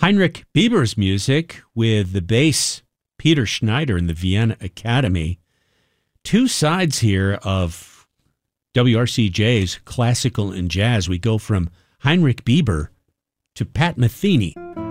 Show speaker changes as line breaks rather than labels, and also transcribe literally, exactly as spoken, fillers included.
Heinrich Bieber's music with the bass Peter Schneider in the Vienna Academy. Two sides here of W R C J's classical and jazz. We go from Heinrich Bieber to Pat Metheny.